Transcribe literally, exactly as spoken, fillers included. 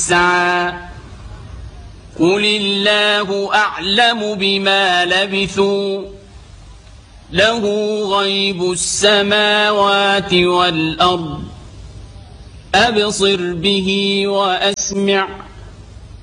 يسعى قل الله أعلم بما لبثوا له غيب السماوات والأرض أبصر به وأسمع